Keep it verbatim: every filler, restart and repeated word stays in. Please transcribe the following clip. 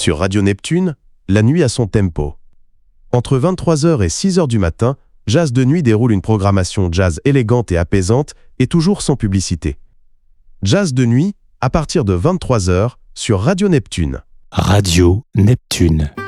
Sur Radio Neptune, la nuit a son tempo. Entre vingt-trois heures et six heures du matin, Jazz de Nuit déroule une programmation jazz élégante et apaisante et toujours sans publicité. Jazz de Nuit, à partir de vingt-trois heures, sur Radio Neptune. Radio Neptune.